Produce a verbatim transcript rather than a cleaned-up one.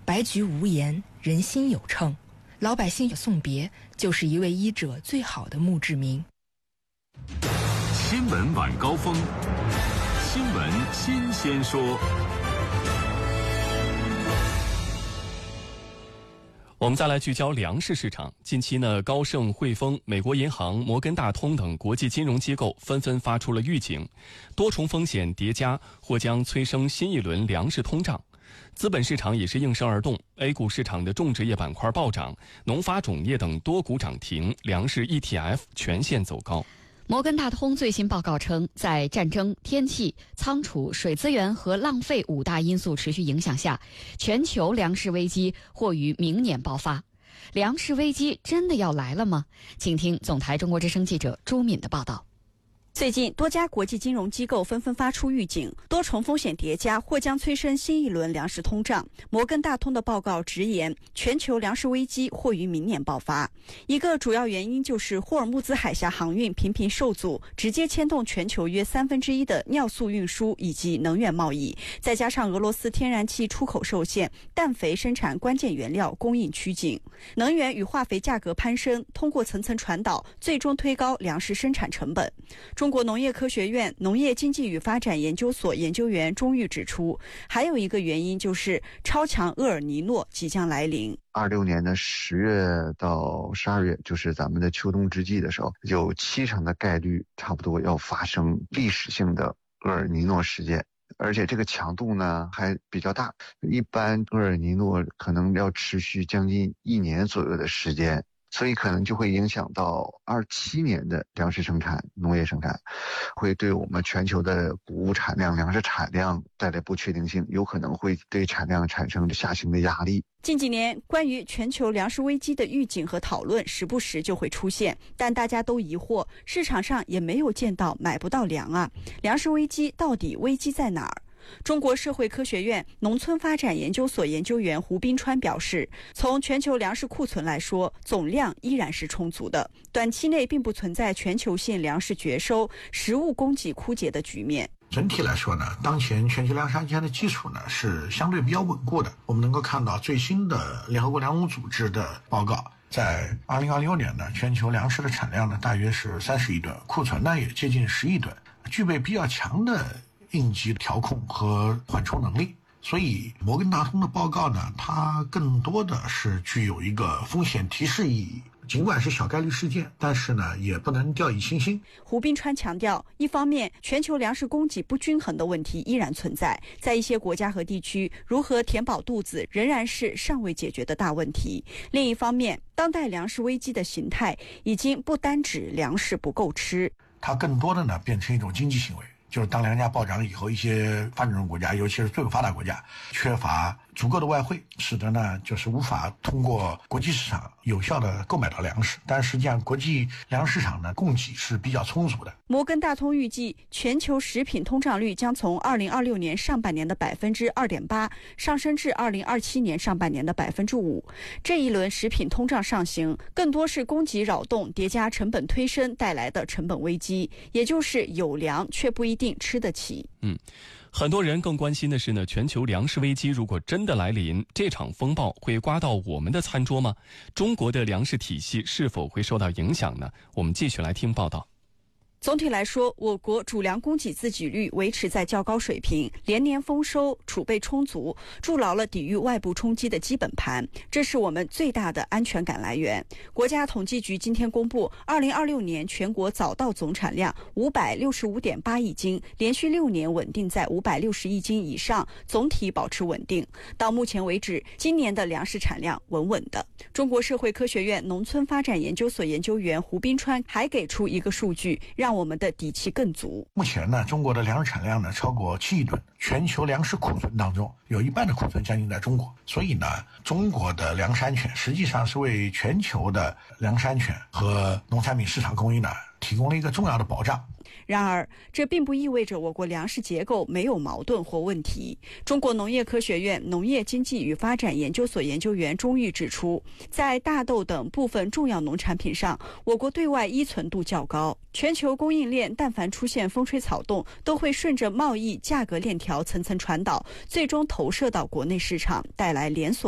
白菊无言，人心有称。老百姓送别，就是一位医者最好的墓志铭。 新闻晚高峰，新闻新鲜说。 我们再来聚焦粮食市场。近期呢，高盛、汇丰、美国银行、摩根大通等国际金融机构纷纷发出了预警，多重风险叠加或将催生新一轮粮食通胀。资本市场也是应声而动 ，A 股市场的种植业板块暴涨，农发种业等多股涨停，粮食 E T F 全线走高。 摩根大通最新报告称，在战争、天气、仓储、水资源和浪费五大因素持续影响下，全球粮食危机或于明年爆发。粮食危机真的要来了吗？请听总台中国之声记者朱敏的报道。 最近，多家国际金融机构纷纷发出预警，多重风险叠加或将催生新一轮粮食通胀。摩根大通的报告直言，全球粮食危机或于明年爆发。一个主要原因就是霍尔木兹海峡航运频频受阻，直接牵动全球约三分之一的尿素运输以及能源贸易。再加上俄罗斯天然气出口受限，氮肥生产关键原料供应趋紧，能源与化肥价格攀升，通过层层传导，最终推高粮食生产成本。中国农业科学院农业经济与发展研究所研究员钟玉指出，还有一个原因就是超强厄尔尼诺即将来临。 二六年的十月到十二月，就是咱们的秋冬之际的时候，有七成的概率差不多要发生历史性的厄尔尼诺事件。而且这个强度呢还比较大，一般厄尔尼诺可能要持续将近一年左右的时间，所以可能就会影响到二七年的粮食生产、农业生产，会对我们全球的谷物产量、粮食产量带来不确定性，有可能会对产量产生下行的压力。 近几年，关于全球粮食危机的预警和讨论时不时就会出现，但大家都疑惑，市场上也没有见到买不到粮啊，粮食危机到底危机在哪儿？中国社会科学院农村发展研究所研究员胡斌川表示，从全球粮食库存来说，总量依然是充足的，短期内并不存在全球性粮食绝收、食物供给枯竭的局面。 整体来说呢，当前全球粮食安全的基础呢是相对比较稳固的。我们能够看到最新的联合国粮农组织的报告，在二零二六年呢，全球粮食的产量呢大约是三十亿吨，库存呢也接近十亿吨，具备比较强的应急调控和缓冲能力。所以摩根大通的报告呢，它更多的是具有一个风险提示意义。尽管是小概率事件，但是呢，也不能掉以轻心。 胡斌川强调，一方面，全球粮食供给不均衡的问题依然存在，在一些国家和地区，如何填饱肚子仍然是尚未解决的大问题。另一方面，当代粮食危机的形态已经不单指粮食不够吃， 它更多的呢变成一种经济行为。就是当粮价暴涨以后，一些发展中国家，尤其是最发达国家，缺乏足够的外汇，使得呢就是无法通过国际市场有效的购买到粮食。但实际上，国际粮食市场呢供给是比较充足的。 摩根大通预计，全球食品通胀率将从二零二六年上半年的百分之二点八上升至二零二七年上半年的百分之五。这一轮食品通胀上行，更多是供给扰动叠加成本推升带来的成本危机，也就是有粮却不一定吃得起。 嗯，很多人更关心的是呢，全球粮食危机如果真的来临，这场风暴会刮到我们的餐桌吗？中国的粮食体系是否会受到影响呢？我们继续来听报道。 总体来说，我国主粮供给自给率维持在较高水平，连年丰收，储备充足，筑牢了抵御外部冲击的基本盘，这是我们最大的安全感来源。国家统计局今天公布，二零二六年全国早稻总产量五百六十五点八亿斤，连续六年稳定在五百六十亿斤以上，总体保持稳定。到目前为止，今年的粮食产量稳稳的。中国社会科学院农村发展研究所研究员胡斌川还给出一个数据，让我们的底气更足。 目前呢，中国的粮食产量呢超过七亿吨，全球粮食库存当中有一半的库存将近在中国，所以呢，中国的粮食安全实际上是为全球的粮食安全和农产品市场供应呢提供了一个重要的保障。 然而，这并不意味着我国粮食结构没有矛盾或问题。中国农业科学院农业经济与发展研究所研究员钟玉指出，在大豆等部分重要农产品上，我国对外依存度较高，全球供应链但凡出现风吹草动，都会顺着贸易价格链条层层传导，最终投射到国内市场，带来连锁